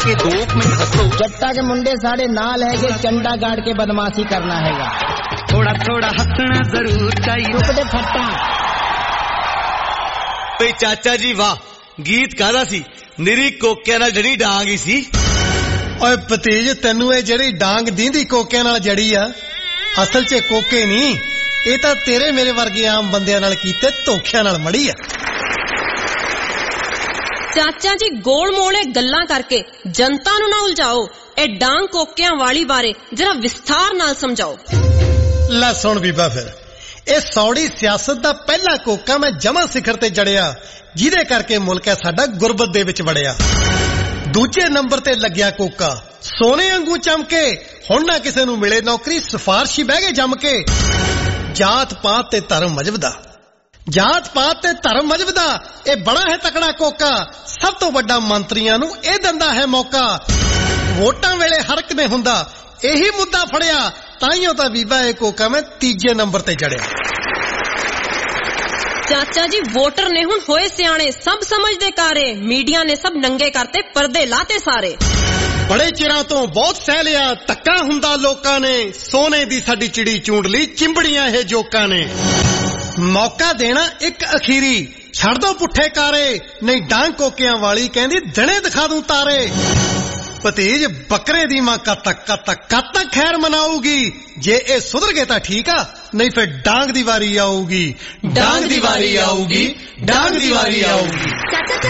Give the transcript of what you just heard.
के 2 मिनट हसो। जट्टा के मुंडे साढ़े नाल है कि चंडा गाड़ के बदमाशी करना हैगा। थोड़ा थोड़ा हंसना जरूर चाहिए। रुकते फट्टा भाई चाचा जी वाह, गीत काहदा सी? निरी कोकिया नाल जड़ी डांग ही सी। ओए भतीज तेनू ये जड़ी डांग दींदी कोकिया नाल जड़ी आ, असल च कोके नहीं, ये तां तेरे मेरे वर्गे आम बंदियां नाल कीते धोखियां नाल मड़ी आ। चाचा जी गोल मोले गल्लां करके जनता नूं ना उलझाओ। ए डांग कोकियां वाली बारे जरा विस्तार नाल समझाओ। ला सुन बीबा फिर, ਇਹ ਸੌੜੀ ਸਿਆਸਤ ਦਾ ਪਹਿਲਾ ਕੋਕਾ ਮੈਂ ਜਮਾਂ ਸਿਖਰ ਤੇ ਜੜਿਆ, ਜਿਹਦੇ ਕਰਕੇ ਮੁਲਕ ਹੈ ਸਾਡਾ ਗੁਰਬਤ ਦੇ ਵਿੱਚ ਵੜਿਆ। ਦੂਜੇ ਨੰਬਰ ਤੇ ਲੱਗਿਆ ਕੋਕਾ ਸੋਨੇ ਵਾਂਗੂ ਚਮਕੇ, ਹੁਣ ਨਾ ਕਿਸੇ ਨੂੰ ਮਿਲੇ ਨੌਕਰੀ, ਸਿਫਾਰਸ਼ੀ ਬਹਿ ਗਏ ਜੰਮ ਕੇ। ਜਾਤ ਪਾਤ ਤੇ ਧਰਮ ਮਜ਼ਹਬ ਦਾ, ਜਾਤ ਪਾਤ ਤੇ ਧਰਮ ਮਜ਼ਹਬ ਦਾ ਇਹ ਬੜਾ ਹੈ ਤਕੜਾ ਕੋਕਾ। ਸਭ ਤੋਂ ਵੱਡਾ ਮੰਤਰੀਆਂ ਨੂੰ ਇਹ ਦਿੰਦਾ ਹੈ ਮੌਕਾ। ਵੋਟਾਂ ਵੇਲੇ ਹਰ ਇੱਕ ਨੇ ਹੁੰਦਾ ਇਹੀ ਮੁੱਦਾ ਫੜਿਆ, ਤਾਈਓ ਤਾਂ ਬੀਬਾ ਇਹ ਕੋਕਾ मैं तीजे नंबर ते चढ़िया। चाचा जी वोटर ने हुण होए सियाणे, सब समझदे कारे, मीडिया ने सब नंगे करते पर्दे लाते सारे। बड़े चिरां तो बहुत सह लिया धक्का हुंदा लोकां ने, सोने दी साडी चिड़ी चूंड ली चिंबड़ियां ये जोकां ने। मौका देना एक अखीरी, छड़ दो पुट्ठे कारे, नहीं डांग कोकियां वाली कहंदी दिने दिखा दूं तारे। भतीज बकरे दी मां कद तक खैर मनाऊगी, जे ए सुधर गए तां ठीक आ, नहीं फिर डांग दी वारी आऊगी, डांग दी वारी आऊगी, डांग दी वारी आऊगी।